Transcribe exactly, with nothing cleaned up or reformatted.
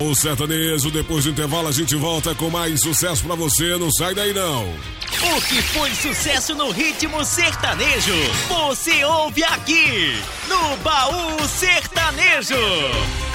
Baú Sertanejo, depois do intervalo a gente volta com mais sucesso pra você, não sai daí não. O que foi sucesso no ritmo sertanejo, você ouve aqui no Baú Sertanejo.